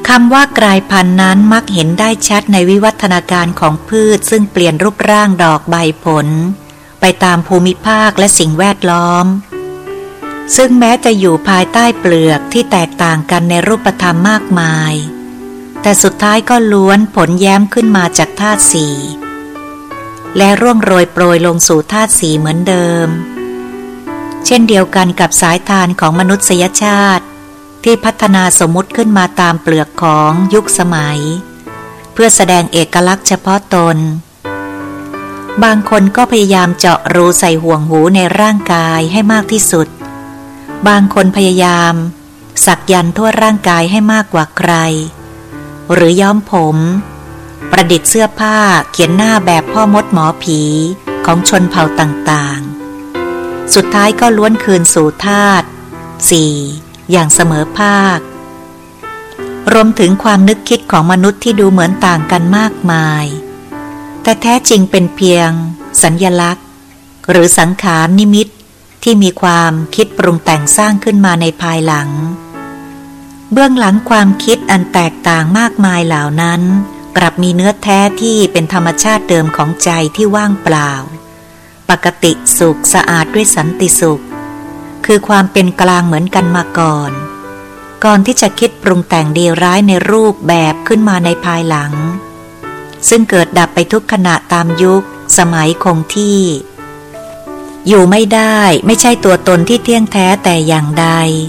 คำว่ากลายพันธุ์นั้นมักเห็นได้ชัดในวิวัฒนาการของพืชซึ่งเปลี่ยนรูปร่างดอกใบผลไปตามภูมิภาคและสิ่งแวดล้อมซึ่งแม้จะอยู่ภายใต้เปลือกที่แตกต่างกันในรูปธรรมมากมายแต่สุดท้ายก็ล้วนผลแย้มขึ้นมาจากธาตุสี่และร่วงโรยโปรยลงสู่ธาตุสี่เหมือนเดิมเช่นเดียวกันกับสายทานของมนุษยชาติที่พัฒนาสมมุติขึ้นมาตามเปลือกของยุคสมัยเพื่อแสดงเอกลักษณ์เฉพาะตนบางคนก็พยายามเจาะรูใส่ห่วงหูในร่างกายให้มากที่สุดบางคนพยายามสักยันต์ทั่วร่างกายให้มากกว่าใครหรือย้อมผมประดิษฐ์เสื้อผ้าเขียนหน้าแบบพ่อมดหมอผีของชนเผ่าต่างๆสุดท้ายก็ล้วนคืนสู่ธาตุสี่อย่างเสมอภาครวมถึงความนึกคิดของมนุษย์ที่ดูเหมือนต่างกันมากมายแต่แท้จริงเป็นเพียงสัญลักษณ์หรือสังขารนิมิตที่มีความคิดปรุงแต่งสร้างขึ้นมาในภายหลังเบื้องหลังความคิดอันแตกต่างมากมายเหล่านั้นกลับมีเนื้อแท้ที่เป็นธรรมชาติเดิมของใจที่ว่างเปล่าปกติสุขสะอาดด้วยสันติสุขคือความเป็นกลางเหมือนกันมาก่อนที่จะคิดปรุงแต่งดีร้ายในรูปแบบขึ้นมาในภายหลังซึ่งเกิดดับไปทุกขณะตามยุคสมัยคงที่อยู่ไม่ได้ไม่ใช่ตัวตนที่เที่ยงแท้แต่อย่างใด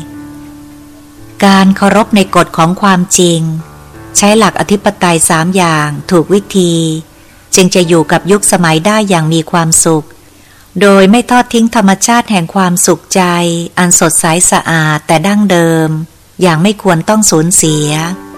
การเคารพในกฎของความจริงใช้หลักอธิปไตย3อย่างถูกวิธีจึงจะอยู่กับยุคสมัยได้อย่างมีความสุขโดยไม่ทอดทิ้งธรรมชาติแห่งความสุขใจอันสดใสสะอาดแต่ดั้งเดิมอย่างไม่ควรต้องสูญเสีย